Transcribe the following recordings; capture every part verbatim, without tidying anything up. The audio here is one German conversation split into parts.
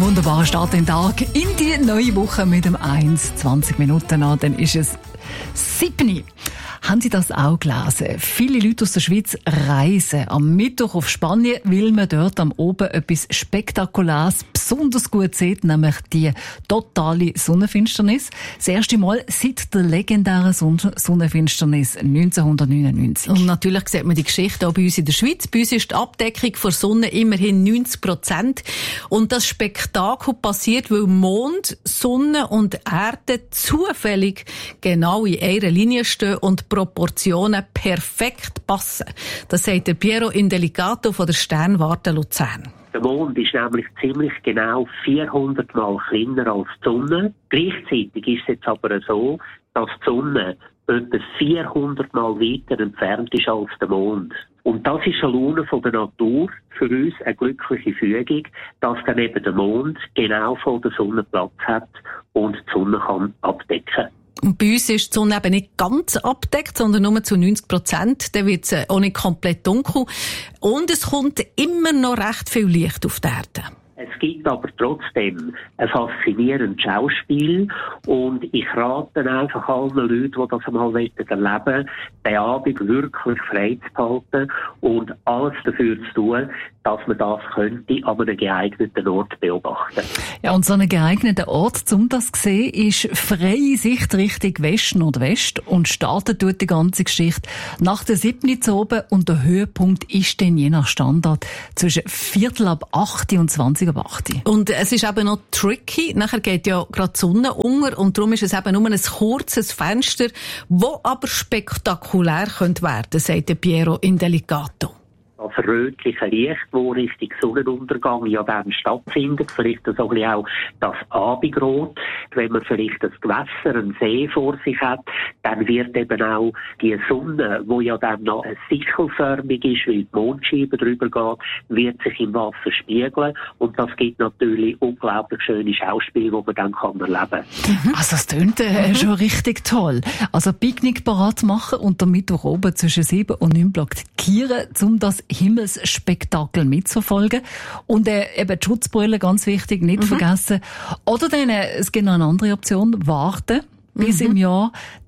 wunderbarer Start in den Tag in die neue Woche mit dem eins, zwanzig Minuten an, dann ist es sieben. Haben Sie das auch gelesen? Viele Leute aus der Schweiz reisen am Mittwoch auf Spanien, weil man dort am Oben etwas Spektakuläres besonders gut sieht, nämlich die totale Sonnenfinsternis. Das erste Mal seit der legendären Sonnenfinsternis neunzehnhundertneunundneunzig. Und natürlich sieht man die Geschichte auch bei uns in der Schweiz. Bei uns ist die Abdeckung der Sonne immerhin neunzig Prozent. Und das Spektakel passiert, weil Mond, Sonne und Erde zufällig genau in einer Linie stehen und Proportionen perfekt passen. Das sagt der Piero Indelicato von der Sternwarte Luzern. Der Mond ist nämlich ziemlich genau vierhundert Mal kleiner als die Sonne. Gleichzeitig ist es jetzt aber so, dass die Sonne etwa vierhundert Mal weiter entfernt ist als der Mond. Und das ist eine Laune von der Natur, für uns eine glückliche Fügung, dass dann eben der Mond genau vor der Sonne Platz hat und die Sonne kann abdecken. Und bei uns ist die Sonne eben nicht ganz abgedeckt, sondern nur zu neunzig Prozent. Dann wird es auch nicht komplett dunkel. Und es kommt immer noch recht viel Licht auf die Erde. Es gibt aber trotzdem ein faszinierendes Schauspiel und ich rate einfach allen Leuten, die das einmal erleben wollen, den Abend wirklich frei zu halten und alles dafür zu tun, dass man das könnte an einem geeigneten Ort beobachten. Ja, und so ein geeigneter Ort, um das zu sehen, ist freie Sicht Richtung West-Nordwest und startet dort die ganze Geschichte nach der siebten zu oben und der Höhepunkt ist dann je nach Standard zwischen Viertel ab acht und zwanzig ab acht. Und es ist eben noch tricky, nachher geht ja gerade die Sonne unter und darum ist es eben nur ein kurzes Fenster, wo aber spektakulär könnte werden, sagt der Piero Indelicato. Das rötliche Licht, das Richtung Sonnenuntergang ja dann stattfindet, vielleicht so ein bisschen auch das Abendrot. Wenn man vielleicht ein Gewässer, einen See vor sich hat, dann wird eben auch die Sonne, die ja dann noch sichelförmig ist, weil die Mondscheibe drüber geht, wird sich im Wasser spiegeln und das gibt natürlich unglaublich schöne Schauspiele, die man dann kann erleben kann. Also das klingt äh, schon richtig toll. Also Picknick parat machen und am Mittwoch oben zwischen sieben und neun blockieren, um das Himmelsspektakel mitzuverfolgen. Und äh, eben die Schutzbrille, ganz wichtig, nicht mhm. vergessen. Oder dann, äh, es gibt noch eine andere Option, warten bis mhm. im Jahr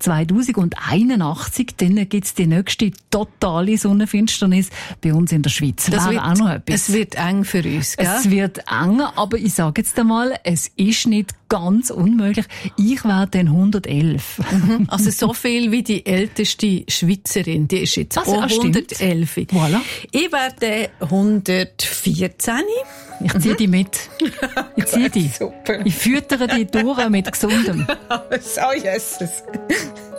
zweitausendeinundachtzig. Dann gibt's die nächste totale Sonnenfinsternis bei uns in der Schweiz. Das wird, auch noch etwas. Es wird eng für uns, gell? Es wird eng, aber ich sage jetzt einmal, es ist nicht ganz unmöglich. Ich wäre dann hundertelf. Mhm. Also so viel wie die älteste Schweizerin, die ist jetzt also, auch hundertelf. Voilà. Ich werde hundertvierzehn. Ich ziehe die mit. Ich ziehe die. Super. Ich füttere die durch mit Gesundem. Oh, Jesus.